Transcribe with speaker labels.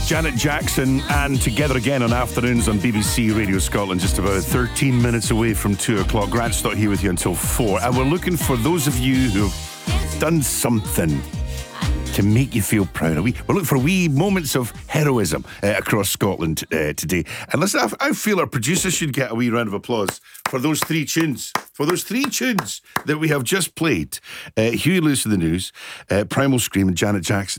Speaker 1: Janet Jackson and Together Again on afternoons on BBC Radio Scotland, just about 13 minutes away from 2 o'clock. Grant's not here with you until 4. And we're looking for those of you who've done something to make you feel proud. We're looking for wee moments of heroism across Scotland today. And listen, I feel our producer should get a wee round of applause for those three tunes. For those three tunes that we have just played. Huey Lewis of the News, Primal Scream and Janet Jackson.